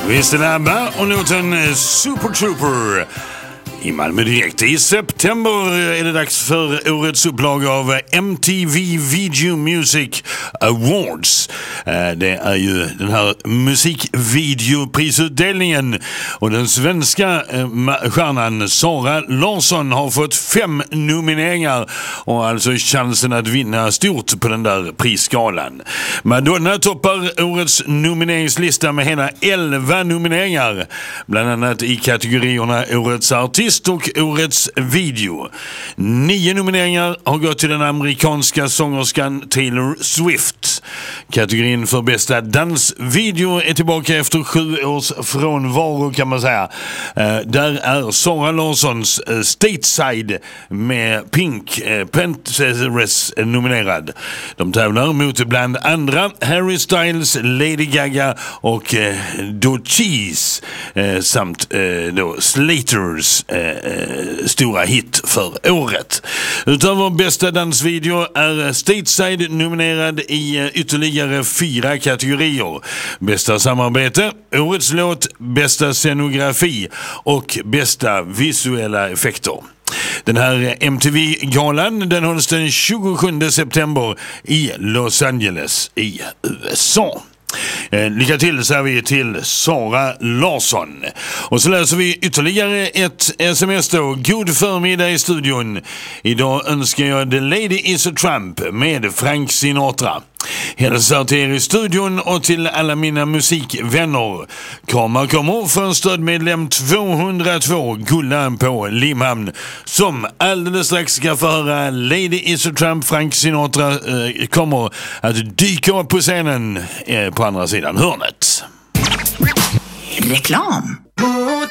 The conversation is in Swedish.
Visst är det ABBA och låten Super Trooper. I Malmö direkt. I september är det dags för årets upplaga av MTV Video Music Awards. Det är ju den här musikvideoprisutdelningen. Och den svenska stjärnan Sara Larsson har fått 5 nomineringar och alltså chansen att vinna stort på den där prisskalan. Madonna toppar årets nomineringslista med hela 11 nomineringar. Bland annat i kategorierna Årets artist och Årets video. 9 nomineringar har gått till den amerikanska sångerskan Taylor Swift. Kategorin för bästa dansvideo är tillbaka efter 7 års frånvaro, kan man säga. Där är Sara Larssons Stateside med Pink Panthers nominerad. De tävlar mot bland andra Harry Styles, Lady Gaga och Doechii samt då Slaters stora hit för året. Utöver bästa dansvideo är Stateside nominerad i ytterligare 4 kategorier. Bästa samarbete, årets låt, bästa scenografi och bästa visuella effekter. Den här MTV-galan den hålls den 27 september i Los Angeles i USA. Lycka till, säger vi till Sara Larsson. Och så läser vi ytterligare ett sms då. God förmiddag i studion. Idag önskar jag The Lady is a Tramp med Frank Sinatra. Hälsar till er i studion och till alla mina musikvänner. Kommer från stödmedlem 202 Gullan på Limhamn, som alldeles strax ska få höra Lady is a Tramp. Frank Sinatra kommer att dyka upp på scenen på andra sidan hörnet. Reklam.